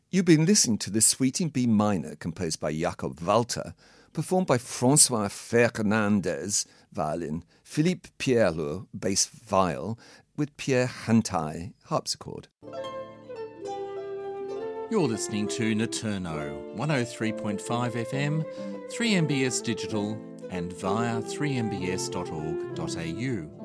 You've been listening to the Suite in B minor composed by Jakob Walter, performed by François Fernandez, violin, Philippe Pierlot, bass viol, with Pierre Hantai, harpsichord. You're listening to Naturno, 103.5 FM, 3MBS Digital and via 3mbs.org.au.